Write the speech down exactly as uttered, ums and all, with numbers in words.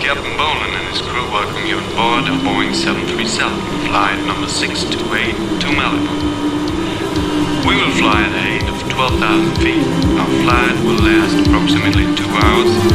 Captain Bolan and his crew welcome you on board a Boeing seven thirty-seven, flight number six two eight to Malibu. We will fly at a height of twelve thousand feet. Our flight will last approximately two hours.